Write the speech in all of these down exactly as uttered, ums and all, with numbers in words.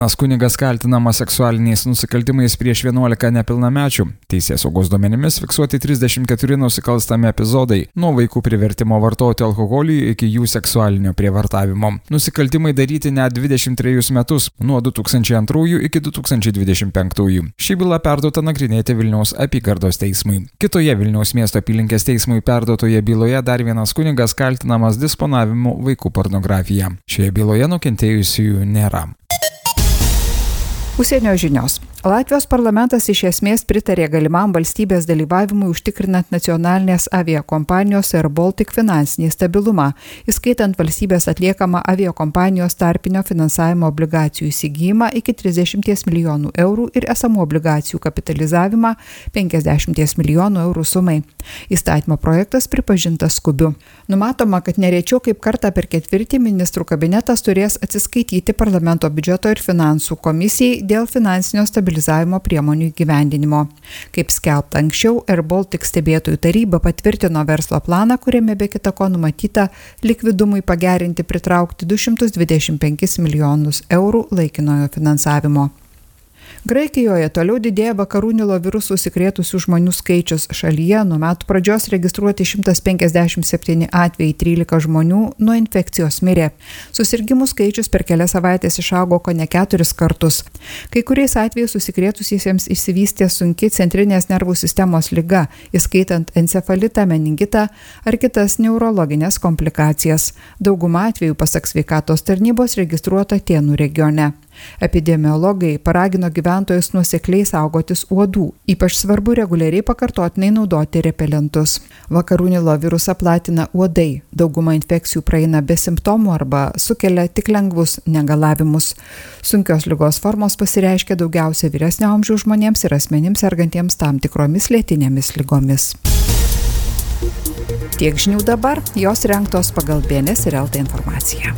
Kunigas kaltinamas seksualiniais nusikaltimais prieš vienuolika nepilnamečių. Teisėsaugos duomenimis fiksuoti trisdešimt keturi nusikalstami epizodai nuo vaikų privertimo vartoti alkoholį iki jų seksualinio prievartavimo. Nusikaltimai daryti net dvidešimt trejus metus nuo du tūkstančiai antrųjų iki du tūkstančiai dvidešimt penktųjų. Ši byla perduota nagrinėti Vilniaus apygardos teismui. Kitoje Vilniaus miesto apylinkės teismui perduotoje byloje dar vienas kunigas kaltinamas disponavimu vaikų pornografija. Šioje byloje nukentėjusiųjų nėra. Užsienio žinios. Latvijos parlamentas iš esmės pritarė galimam valstybės dalyvavimui užtikrinant nacionalinės aviakompanijos Air Baltic finansinį stabilumą, įskaitant valstybės atliekamą aviakompanijos tarpinio finansavimo obligacijų įsigijimą iki trisdešimt milijonų eurų ir esamų obligacijų kapitalizavimą penkiasdešimt milijonų eurų sumai. Įstatymo projektas pripažintas skubiu. Numatoma, kad nerečiau kaip kartą per ketvirtį ministrų kabinetas turės atsiskaityti parlamento biudžeto ir finansų komisijai dėl finansinio stabilizavimo priemonių įgyvendinimo. Kaip skelbta anksčiau, Air Baltic stebėtojų taryba patvirtino verslo planą, kuriame be kita ko numatyta likvidumui pagerinti pritraukti du šimtus dvidešimt penkis milijonus eurų laikinojo finansavimo. Graikijoje toliau didėja vakarų Nilo virusų užsikrėtusių žmonių skaičius. Šalyje nuo metų pradžios registruoti šimtas penkiasdešimt septyni atvejai, trylika žmonių nuo infekcijos mirė. Susirgimų skaičius per kelias savaitės išaugo kone keturis kartus. Kai kuriais atvejais užsikrėtusiesiems išsivystė sunki centrinės nervų sistemos liga, įskaitant encefalitą, meningitą ar kitas neurologinės komplikacijas. Dauguma atvejų, pasak sveikatos tarnybos, registruota Atėnų regione. Epidemiologai paragino gyventojus nuosekliai saugotis uodų. Ypač svarbu reguliariai pakartotinai naudoti repelentus. Vakarų Nilo virusą platina uodai. Dauguma infekcijų praeina be simptomų arba sukelia tik lengvus negalavimus. Sunkios ligos formos pasireiškia daugiausia vyresnio amžiaus žmonėms ir asmenims sergantiems tam tikromis lėtinėmis ligomis. Tiek žinių dabar, jos rengtos pagal B N S ir L T informaciją.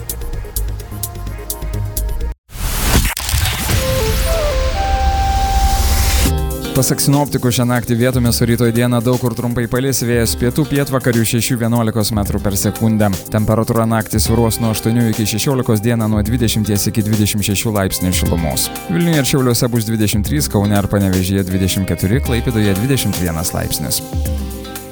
Pasak sinoptikų, šią naktį vietomis, o rytoj dieną daug kur trumpai palis, vėjas pietų pietvakarių šešių vienuolikos metrų per sekundę. Temperatūra naktį svyruos nuo aštuonių iki šešiolikos, dieną nuo dvidešimt iki dvidešimt šešių laipsnių šilumos. Vilniuje ir Šiauliuose bus dvidešimt trys, Kaune ir Panevėžyje dvidešimt keturi, Klaipėdoje dvidešimt vienas laipsnis.